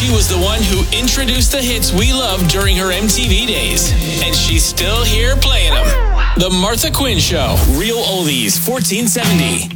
She was the one who introduced the hits we loved during her MTV days. And she's still here playing them. The Martha Quinn Show. Real Oldies, 1470.